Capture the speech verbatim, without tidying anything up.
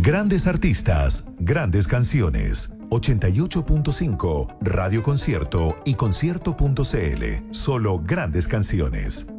Grandes artistas, grandes canciones. ochenta y ocho punto cinco Radio Concierto y concierto punto c l. Solo grandes canciones.